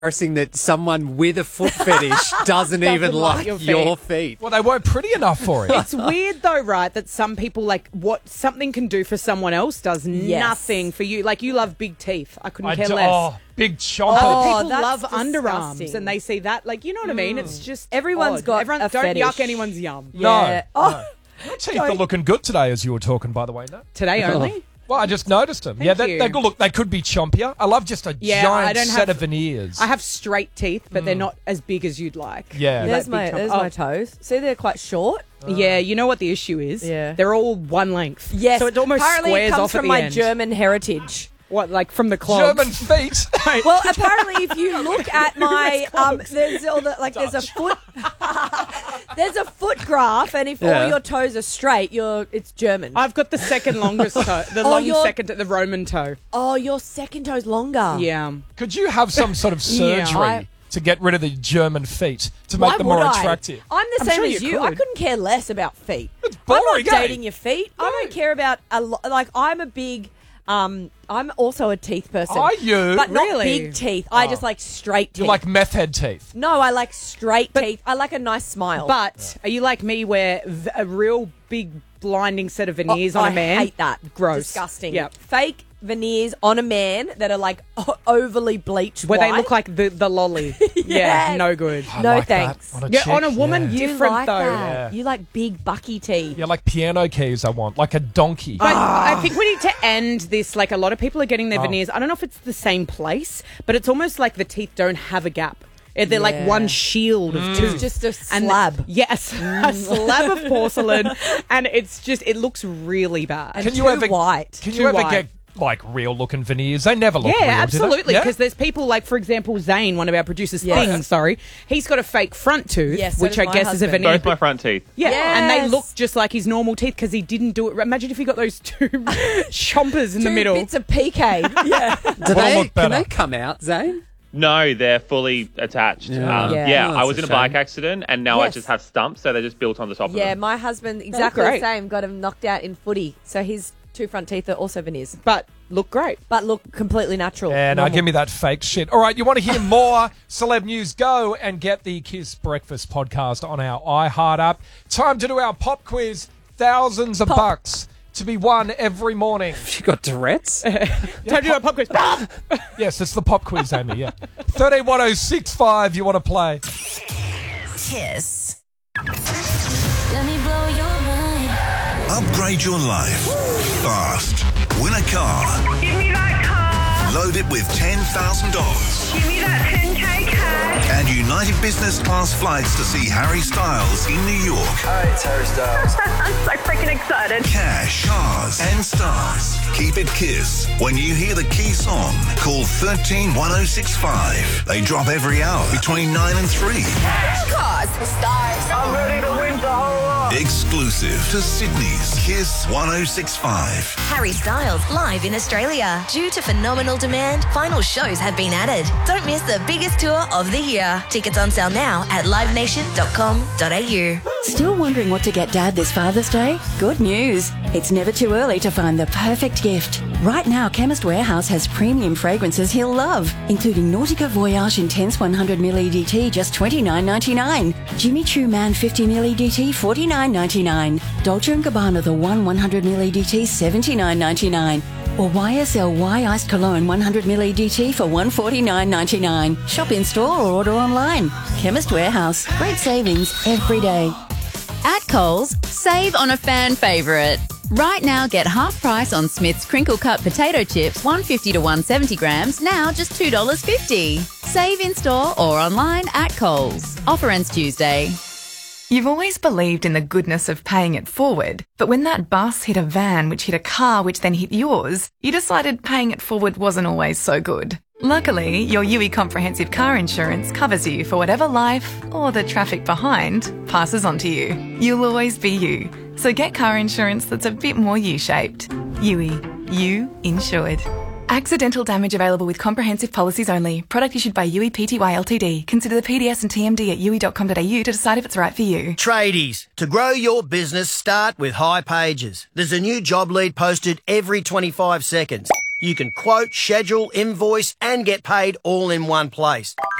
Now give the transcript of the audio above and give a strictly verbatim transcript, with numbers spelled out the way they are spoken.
embarrassing that someone with a foot fetish doesn't even like your feet. your feet. Well, they weren't pretty enough for it. It's weird though, right, that some people, like, what something can do for someone else does Yes. nothing for you. Like, you love big teeth. I couldn't I care do- less. Oh, big chomper. Oh, People that's love underarms disgusting. and they see that. Like, you know what I mean? It's just Everyone's odd. got Everyone, a don't fetish. yuck anyone's yum. No. Yeah. Oh, no. Your teeth are looking good today as you were talking, by the way, no? Today only? Well, I just noticed them. yeah, they, you. they could look. They could be chompier. I love just a Yeah, giant I don't set have- of veneers. I have straight teeth, but they're not as big as you'd like. Yeah. there's Like my big chomp- there's oh. my toes. See, they're quite short. Yeah, you know what the issue is? Yeah. They're all one length. Yes, So it almost apparently squares it comes off at from the my end. German heritage. What, like from the clogs? German feet. Well, apparently, if you look at my um, there's all the, like there's a foot there's a foot graph, and if Yeah. all your toes are straight, you're it's German. I've got the second longest toe. The Oh, long you're- second, the Roman toe. oh, your second toe's longer. Yeah. Could you have some sort of Yeah, surgery I- to get rid of the German feet to Why make them would more I? attractive? I'm the I'm same sure as you you. I could. couldn't care less about feet. It's I'm boring, not eh? dating your feet. I don't care about a lot. Like I'm a big. Um, I'm also a teeth person. Are you? But not Really? big teeth. I Oh. just like straight teeth. You like meth head teeth? no, I like straight teeth. I like a nice smile. But are you like me where v- a real big blinding set of veneers Oh, on I a man? hate that. Gross. Disgusting. Yeah. Fake veneers on a man that are like o- overly bleached Where white. they look like the, the lolly. yeah, Yes. no good. I No like that thanks. on a Yeah, chick, on a woman, Yeah. You different like though. that. Yeah. You like big bucky teeth. Yeah, like piano keys I want, like a donkey. But I think we need to end this. Like, a lot of people are getting their Oh. veneers. I don't know if it's the same place, but it's almost like the teeth don't have a gap. Eh, They're like Yeah. one shield of tooth. It's just a And- slab. Yes, a slab of porcelain, and it's just it looks really bad. And Can you too ever white. Can Too you ever white. get like real looking veneers? They never look Yeah, real. do they? absolutely. Yeah? Because there's people like, for example, Zane, one of our producers, Yes. Thing, sorry, he's got a fake front tooth, Yes, so which does I my guess is a husband. veneer. Both my front teeth. Yeah, and they Yes. look just like his normal teeth because he didn't do it. Imagine if he got those two chompers in the Two middle. bits of P K. yeah. Do Will they, look can better. they come out, Zane? No, they're fully attached. Yeah. Um, Yeah. yeah, Oh, I was that's in a a bike shame. accident, and now I Yes. just have stumps, so they're just built on the top of Yeah, them. my husband exactly the great. same. Got him knocked out in footy, so his two front teeth are also veneers, but look great. but look completely natural. Yeah, no, normal. give me that fake shit. All right, you want to hear more celeb news? Go and get the Kiss Breakfast podcast on our iHeart app. Time to do our pop quiz. Thousands of bucks to be won every morning. You got Tourette's? Time to do a pop quiz. Yes, it's the pop quiz, Amy. Yeah, thirteen one zero six five. You want to play? Kiss. Let me blow your mind. Upgrade your life fast. Win a car. Give me that car. Load it with ten thousand dollars. Give me that ten K cash. And United Business Class flights to see Harry Styles in New York. Hi, it's Harry Styles. I'm so freaking excited. Cash, cars, and stars. Keep it Kiss. When you hear the key song, call one three one zero six five. They drop every hour between nine and three. Cars, stars. I'm ready to win the whole lot. Exclusive to Sydney's Kiss one oh six point five. Harry Styles live in Australia. Due to phenomenal demand, final shows have been added. Don't miss the biggest tour of the year. Tickets on sale now at live nation dot com dot a u. Still wondering what to get Dad this Father's Day? Good news. It's never too early to find the perfect gift. Right now, Chemist Warehouse has premium fragrances he'll love, including Nautica Voyage Intense one hundred milliliter E D T, just twenty-nine ninety-nine. Jimmy Choo Man fifty milliliter E D T, forty-nine ninety-nine. Dolce and Gabbana The One one hundred milliliter E D T, seventy-nine ninety-nine. Or Y S L Y Iced Cologne one hundred milliliter E D T for one forty-nine ninety-nine. Shop in store or order online. Chemist Warehouse. Great savings every day. At Coles, save on a fan favourite. Right now, get half price on Smith's crinkle cut potato chips, one fifty to one seventy grams, now just two dollars fifty. Save in store or online at Coles. Offer ends Tuesday. You've always believed in the goodness of paying it forward, but when that bus hit a van which hit a car which then hit yours, you decided paying it forward wasn't always so good. Luckily, your U I Comprehensive Car Insurance covers you for whatever life, or the traffic behind, passes on to you. You'll always be you. So get car insurance that's a bit more U-shaped. U I. You insured. Accidental damage available with comprehensive policies only. Product issued by U I Pty Ltd. Consider the P D S and T M D at u i dot com dot a u to decide if it's right for you. Tradies, to grow your business, start with High Pages. There's a new job lead posted every twenty-five seconds. You can quote, schedule, invoice and get paid all in one place.